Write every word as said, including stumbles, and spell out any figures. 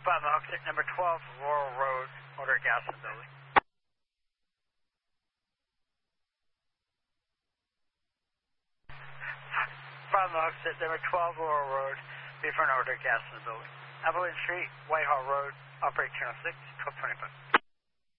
Bottom of exit number twelve, Laurel Road, motor gas in the building. Bottom of exit number twelve, Laurel Road, be for an order gas in the building. Evelyn Street, Whitehall Road, operate channel six, twelve twenty-five.